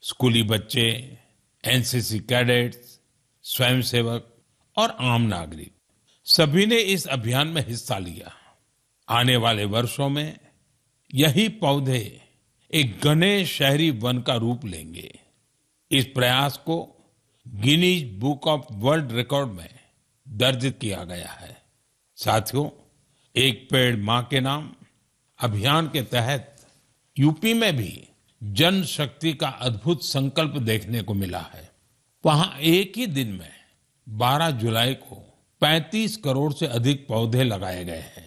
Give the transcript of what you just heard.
स्कूली बच्चे, NCC cadets, स्वयंसेवक और आम नागरिक सभी ने इस अभियान में हिस्सा लिया। आने वाले वर्षों में यही पौधे एक घने शहरी वन का रूप लेंगे। इस प्रयास को Guinness book of world record में दर्ज किया गया है। साथियों, एक पेड़ मां के नाम अभियान के तहत यूपी में भी जन शक्ति का अद्भुत संकल्प देखने को मिला है। वहां एक ही दिन में 12 जुलाई को 35 करोड़ से अधिक पौधे लगाए गए हैं।